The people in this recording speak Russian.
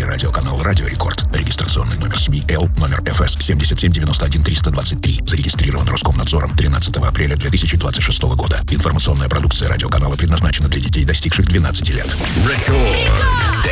телерадиоканал «Радио Рекорд». Регистрационный номер СМИ Л, номер ФС 7791-323. Зарегистрирован Роскомнадзором 13 апреля 2026 года. Информационная продукция радиоканала предназначена для детей, достигших 12 лет. Рекорд.